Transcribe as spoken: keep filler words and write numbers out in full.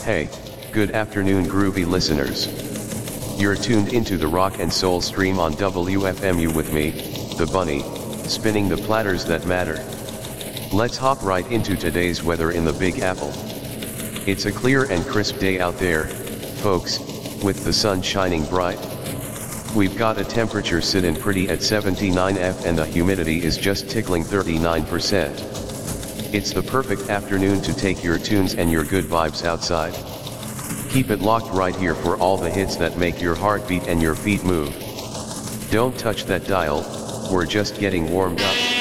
Hey, good afternoon groovy listeners. You're tuned into the rock and soul stream on W F M U with me, the bunny, spinning the platters that matter. Let's hop right into today's weather in the Big Apple. It's a clear and crisp day out there, folks, with the sun shining bright. We've got a temperature sitting pretty at seventy-nine F and the humidity is just tickling thirty-nine percent. It's the perfect afternoon to take your tunes and your good vibes outside. Keep it locked right here for all the hits that make your heart beat and your feet move. Don't touch that dial, we're just getting warmed up.